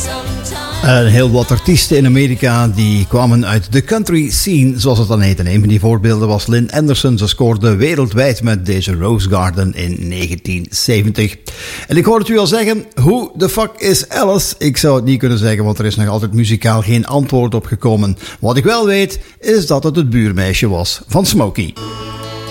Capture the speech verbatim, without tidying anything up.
Uh, heel wat artiesten in Amerika die kwamen uit de country scene, zoals het dan heet. En een van die voorbeelden was Lynn Anderson. Ze scoorde wereldwijd met deze Rose Garden in negentien zeventig. En ik hoorde het u al zeggen, who the fuck is Alice? Ik zou het niet kunnen zeggen, want er is nog altijd muzikaal geen antwoord op gekomen. Wat ik wel weet, is dat het het buurmeisje was van Smokey.